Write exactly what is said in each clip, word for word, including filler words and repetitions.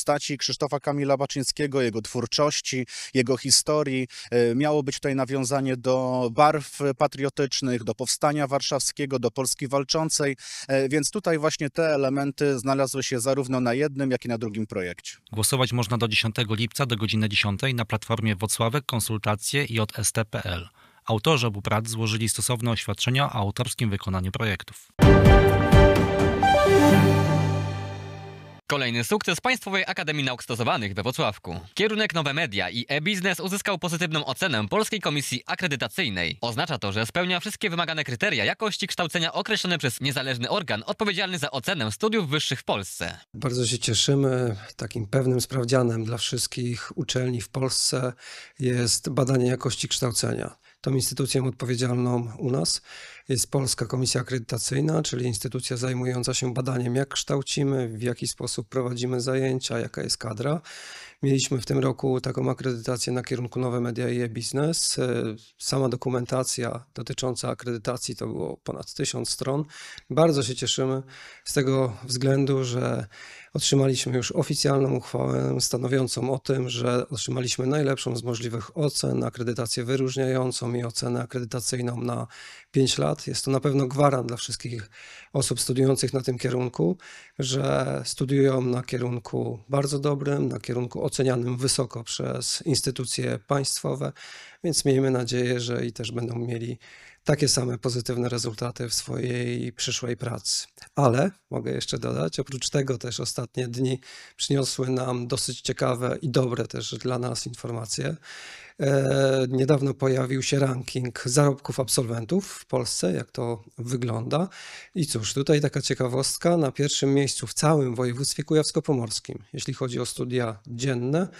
postaci Krzysztofa Kamila Baczyńskiego, jego twórczości, jego historii. Miało być tutaj nawiązanie do barw patriotycznych, do powstania warszawskiego, do Polski walczącej, więc tutaj właśnie te elementy znalazły się zarówno na jednym, jak i na drugim projekcie. Głosować można do dziesiątego lipca do godziny dziesiątej na platformie Włocławek Konsultacje J S T kropka P L. Autorzy obu prac złożyli stosowne oświadczenia o autorskim wykonaniu projektów. Kolejny sukces Państwowej Akademii Nauk Stosowanych we Włocławku. Kierunek Nowe Media i e-biznes uzyskał pozytywną ocenę Polskiej Komisji Akredytacyjnej. Oznacza to, że spełnia wszystkie wymagane kryteria jakości kształcenia określone przez niezależny organ odpowiedzialny za ocenę studiów wyższych w Polsce. Bardzo się cieszymy. Takim pewnym sprawdzianem dla wszystkich uczelni w Polsce jest badanie jakości kształcenia. Tą instytucją odpowiedzialną u nas jest Polska Komisja Akredytacyjna, czyli instytucja zajmująca się badaniem, jak kształcimy, w jaki sposób prowadzimy zajęcia, jaka jest kadra. Mieliśmy w tym roku taką akredytację na kierunku Nowe Media i e-biznes. Sama dokumentacja dotycząca akredytacji to było ponad tysiąc stron. Bardzo się cieszymy z tego względu, że otrzymaliśmy już oficjalną uchwałę stanowiącą o tym, że otrzymaliśmy najlepszą z możliwych ocen, akredytację wyróżniającą i ocenę akredytacyjną na pięć lat. Jest to na pewno gwarant dla wszystkich osób studiujących na tym kierunku, że studiują na kierunku bardzo dobrym, na kierunku ocenianym wysoko przez instytucje państwowe, więc miejmy nadzieję, że i też będą mieli takie same pozytywne rezultaty w swojej przyszłej pracy. Ale mogę jeszcze dodać, oprócz tego też ostatnie dni przyniosły nam dosyć ciekawe i dobre też dla nas informacje. E, niedawno pojawił się ranking zarobków absolwentów w Polsce, jak to wygląda. I cóż, tutaj taka ciekawostka, na pierwszym miejscu w całym województwie kujawsko-pomorskim, jeśli chodzi o studia dzienne,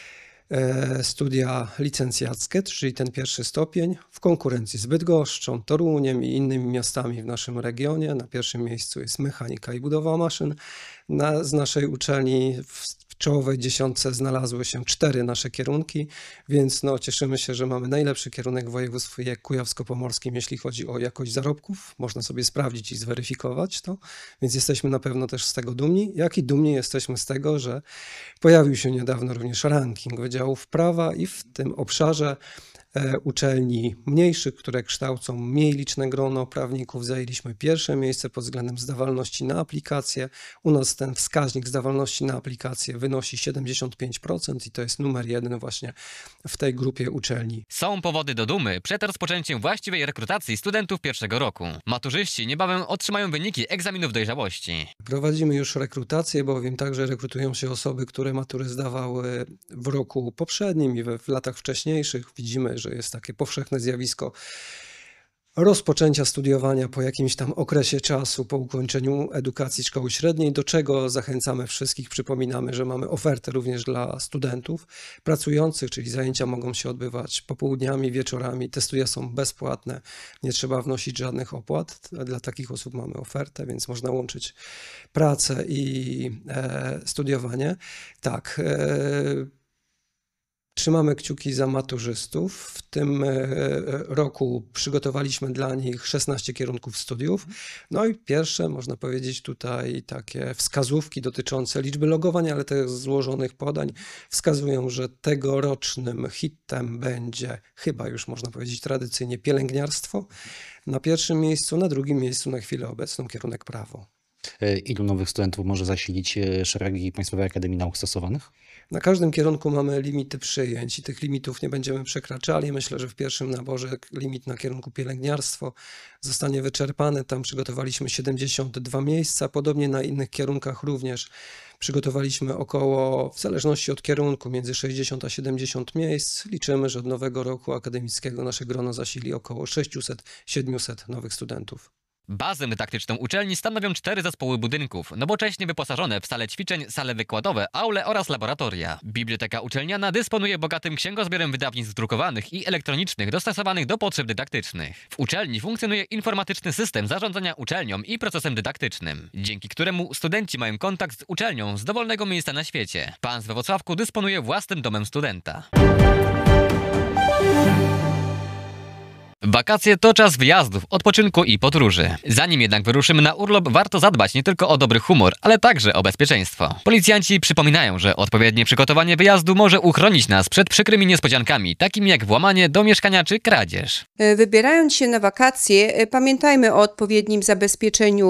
studia licencjackie, czyli ten pierwszy stopień, w konkurencji z Bydgoszczą, Toruniem i innymi miastami w naszym regionie. Na pierwszym miejscu jest mechanika i budowa maszyn. Na, z naszej uczelni w czołowej dziesiątce znalazły się cztery nasze kierunki, więc no, cieszymy się, że mamy najlepszy kierunek w województwie kujawsko-pomorskim, jeśli chodzi o jakość zarobków. Można sobie sprawdzić i zweryfikować to, więc jesteśmy na pewno też z tego dumni. Jak i dumni jesteśmy z tego, że pojawił się niedawno również ranking wydziałów prawa i w tym obszarze uczelni mniejszych, które kształcą mniej liczne grono prawników, zajęliśmy pierwsze miejsce pod względem zdawalności na aplikację. U nas ten wskaźnik zdawalności na aplikację wynosi siedemdziesiąt pięć procent i to jest numer jeden właśnie w tej grupie uczelni. Są powody do dumy przed rozpoczęciem właściwej rekrutacji studentów pierwszego roku. Maturzyści niebawem otrzymają wyniki egzaminów dojrzałości. Prowadzimy już rekrutację, bowiem także rekrutują się osoby, które matury zdawały w roku poprzednim i w, w latach wcześniejszych. Widzimy, że jest takie powszechne zjawisko rozpoczęcia studiowania po jakimś tam okresie czasu, po ukończeniu edukacji szkoły średniej, do czego zachęcamy wszystkich. Przypominamy, że mamy ofertę również dla studentów pracujących, czyli zajęcia mogą się odbywać popołudniami, wieczorami. Te studia są bezpłatne, nie trzeba wnosić żadnych opłat. Dla takich osób mamy ofertę, więc można łączyć pracę i e, studiowanie. Tak, e, trzymamy kciuki za maturzystów. W tym roku przygotowaliśmy dla nich szesnaście kierunków studiów. No i pierwsze, można powiedzieć, tutaj takie wskazówki dotyczące liczby logowań, ale też złożonych podań wskazują, że tegorocznym hitem będzie chyba już można powiedzieć tradycyjnie pielęgniarstwo. Na pierwszym miejscu, na drugim miejscu na chwilę obecną kierunek prawo. Ilu nowych studentów może zasilić szeregi Państwowej Akademii Nauk Stosowanych? Na każdym kierunku mamy limity przyjęć i tych limitów nie będziemy przekraczali. Myślę, że w pierwszym naborze limit na kierunku pielęgniarstwo zostanie wyczerpany. Tam przygotowaliśmy siedemdziesiąt dwa miejsca. Podobnie na innych kierunkach również przygotowaliśmy około, w zależności od kierunku, między sześćdziesiąt a siedemdziesiąt miejsc. Liczymy, że od nowego roku akademickiego nasze grono zasili około sześćset do siedmiuset nowych studentów. Bazę dydaktyczną uczelni stanowią cztery zespoły budynków, nowocześnie wyposażone w sale ćwiczeń, sale wykładowe, aule oraz laboratoria. Biblioteka uczelniana dysponuje bogatym księgozbiorem wydawnictw drukowanych i elektronicznych dostosowanych do potrzeb dydaktycznych. W uczelni funkcjonuje informatyczny system zarządzania uczelnią i procesem dydaktycznym, dzięki któremu studenci mają kontakt z uczelnią z dowolnego miejsca na świecie. Pan we Włocławku dysponuje własnym domem studenta. Wakacje to czas wyjazdów, odpoczynku i podróży. Zanim jednak wyruszymy na urlop, warto zadbać nie tylko o dobry humor, ale także o bezpieczeństwo. Policjanci przypominają, że odpowiednie przygotowanie wyjazdu może uchronić nas przed przykrymi niespodziankami, takimi jak włamanie do mieszkania czy kradzież. Wybierając się na wakacje, pamiętajmy o odpowiednim zabezpieczeniu